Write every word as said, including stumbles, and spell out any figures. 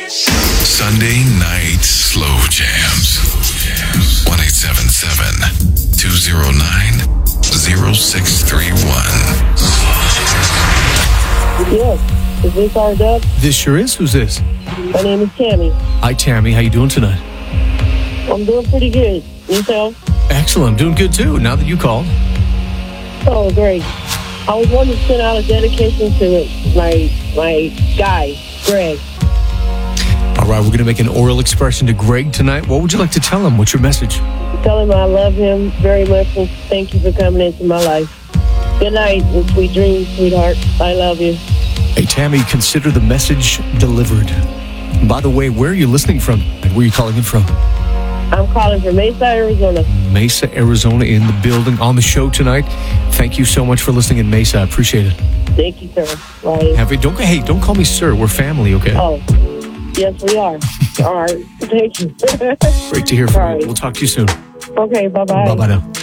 Sunday night slow jams. one eight seven seven, two zero nine, zero six three one. Yes. Is this our dub? This sure is. Who's this? My name is Tammy. Hi, Tammy. How you doing tonight? I'm doing pretty good. Yourself? Excellent. I'm doing good, too, now that you called. Oh, great. I was wanting to send out a dedication to my my guy, Greg. All right, we're going to make an oral expression to Greg tonight. What would you like to tell him? What's your message? Tell him I love him very much and thank you for coming into my life. Good night and sweet dreams, sweetheart. I love you. Hey, Tammy, consider the message delivered. By the way, where are you listening from? And where are you calling in from? I'm calling from Mesa, Arizona. Mesa, Arizona, in the building, on the show tonight. Thank you so much for listening in Mesa. I appreciate it. Thank you, sir. Bye. Have it, don't, hey, don't call me sir. We're family, okay? Oh, yes, we are. All right. Thank you. Great to hear from Sorry. you. We'll talk to you soon. Okay, bye-bye. Bye-bye now.